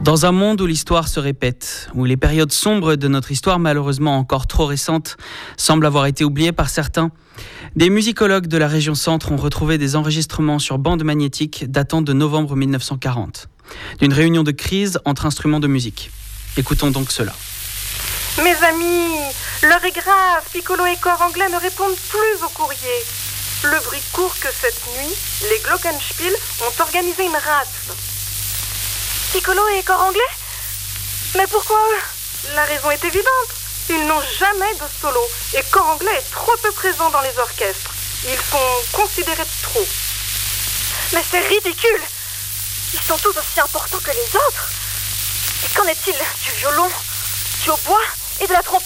Dans un monde où l'histoire se répète, où les périodes sombres de notre histoire, malheureusement encore trop récentes, semblent avoir été oubliées par certains, des musicologues de la région Centre ont retrouvé des enregistrements sur bande magnétique datant de novembre 1940, d'une réunion de crise entre instruments de musique. Écoutons donc cela. Mes amis, l'heure est grave, Piccolo et corps anglais ne répondent plus au courrier. Le bruit court que cette nuit, les Glockenspiel ont organisé une rate. Piccolo et corps anglais ? Mais pourquoi ? La raison est évidente. Ils n'ont jamais de solo et corps anglais est trop peu présent dans les orchestres. Ils sont considérés de trop. Mais c'est ridicule. Ils sont tous aussi importants que les autres. Et qu'en est-il du violon, du hautbois et de la trompette ?